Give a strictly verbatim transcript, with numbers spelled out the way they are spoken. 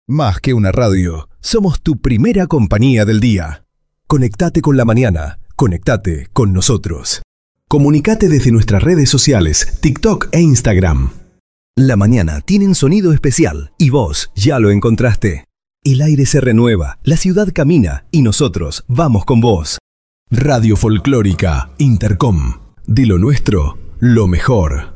Más que una radio, somos tu primera compañía del día. Conectate con la mañana, conectate con nosotros. Comunicate desde nuestras redes sociales, TikTok e Instagram. La mañana tiene un sonido especial y vos ya lo encontraste. El aire se renueva, la ciudad camina y nosotros vamos con vos. Radio Folclórica Intercom. De lo nuestro, lo mejor.